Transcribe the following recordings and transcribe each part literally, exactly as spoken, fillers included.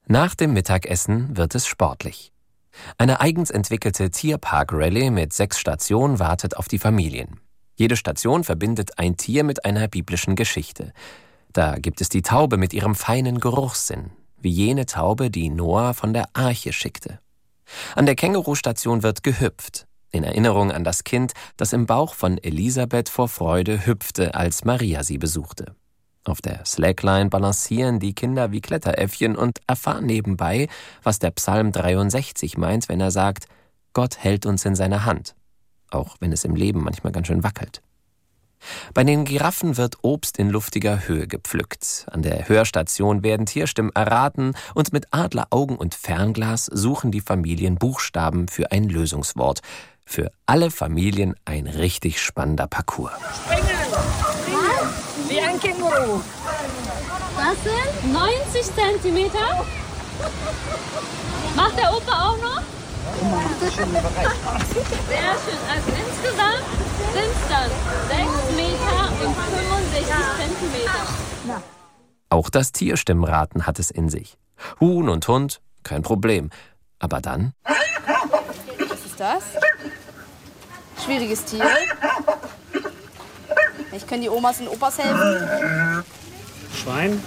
Nach dem Mittagessen wird es sportlich. Eine eigens entwickelte Tierpark-Rallye mit sechs Stationen wartet auf die Familien. Jede Station verbindet ein Tier mit einer biblischen Geschichte. Da gibt es die Taube mit ihrem feinen Geruchssinn, wie jene Taube, die Noah von der Arche schickte. An der Kängurustation wird gehüpft, in Erinnerung an das Kind, das im Bauch von Elisabeth vor Freude hüpfte, als Maria sie besuchte. Auf der Slackline balancieren die Kinder wie Kletteräffchen und erfahren nebenbei, was der Psalm dreiundsechzig meint, wenn er sagt, Gott hält uns in seiner Hand, auch wenn es im Leben manchmal ganz schön wackelt. Bei den Giraffen wird Obst in luftiger Höhe gepflückt. An der Hörstation werden Tierstimmen erraten und mit Adleraugen und Fernglas suchen die Familien Buchstaben für ein Lösungswort. Für alle Familien ein richtig spannender Parcours. Wie ein Känguru. Das sind neunzig Zentimeter. Macht der Opa auch noch? Sehr schön. Also insgesamt sind es dann sechs Meter und fünfundsechzig Zentimeter. Auch das Tierstimmenraten hat es in sich. Huhn und Hund, kein Problem. Aber dann? Was ist das? Schwieriges Tier. Ich kann die Omas und Opas helfen. Schwein?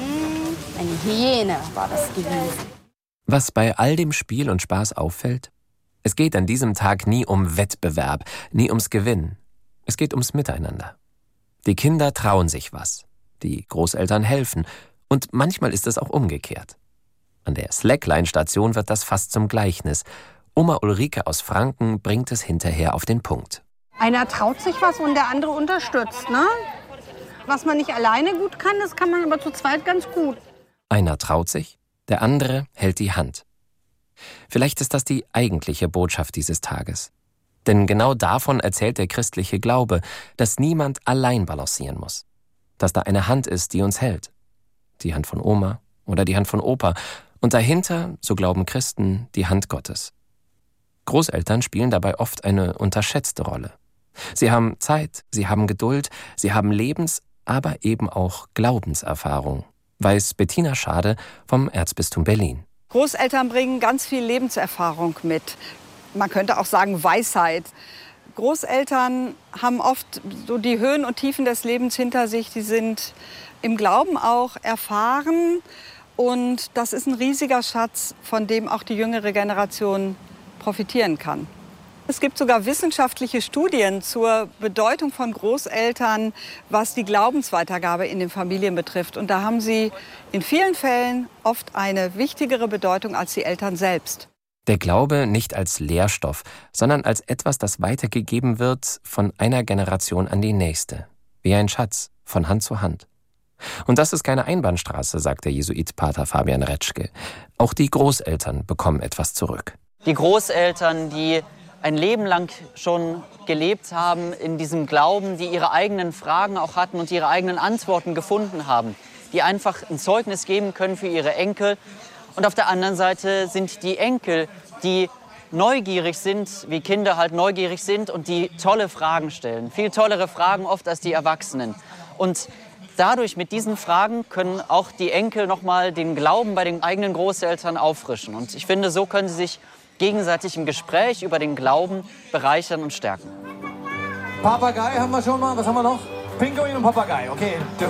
Eine Hyäne war das gewesen. Was bei all dem Spiel und Spaß auffällt? Es geht an diesem Tag nie um Wettbewerb, nie ums Gewinnen. Es geht ums Miteinander. Die Kinder trauen sich was. Die Großeltern helfen. Und manchmal ist es auch umgekehrt. An der Slackline-Station wird das fast zum Gleichnis. Oma Ulrike aus Franken bringt es hinterher auf den Punkt. Einer traut sich was und der andere unterstützt, ne? Was man nicht alleine gut kann, das kann man aber zu zweit ganz gut. Einer traut sich, der andere hält die Hand. Vielleicht ist das die eigentliche Botschaft dieses Tages. Denn genau davon erzählt der christliche Glaube, dass niemand allein balancieren muss. Dass da eine Hand ist, die uns hält. Die Hand von Oma oder die Hand von Opa. Und dahinter, so glauben Christen, die Hand Gottes. Großeltern spielen dabei oft eine unterschätzte Rolle. Sie haben Zeit, sie haben Geduld, sie haben Lebens-, aber eben auch Glaubenserfahrung, weiß Bettina Schade vom Erzbistum Berlin. Großeltern bringen ganz viel Lebenserfahrung mit. Man könnte auch sagen Weisheit. Großeltern haben oft so die Höhen und Tiefen des Lebens hinter sich. Die sind im Glauben auch erfahren. Und das ist ein riesiger Schatz, von dem auch die jüngere Generation profitieren kann. Es gibt sogar wissenschaftliche Studien zur Bedeutung von Großeltern, was die Glaubensweitergabe in den Familien betrifft. Und da haben sie in vielen Fällen oft eine wichtigere Bedeutung als die Eltern selbst. Der Glaube nicht als Lehrstoff, sondern als etwas, das weitergegeben wird von einer Generation an die nächste. Wie ein Schatz, von Hand zu Hand. Und das ist keine Einbahnstraße, sagt der Jesuit Pater Fabian Retschke. Auch die Großeltern bekommen etwas zurück. Die Großeltern, die ein Leben lang schon gelebt haben in diesem Glauben, die ihre eigenen Fragen auch hatten und ihre eigenen Antworten gefunden haben, die einfach ein Zeugnis geben können für ihre Enkel. Und auf der anderen Seite sind die Enkel, die neugierig sind, wie Kinder halt neugierig sind und die tolle Fragen stellen. Viel tollere Fragen oft als die Erwachsenen. Und dadurch, mit diesen Fragen, können auch die Enkel noch mal den Glauben bei den eigenen Großeltern auffrischen. Und ich finde, so können sie sich gegenseitig im Gespräch über den Glauben bereichern und stärken. Papagei haben wir schon mal. Was haben wir noch? Pinguin und Papagei. Okay.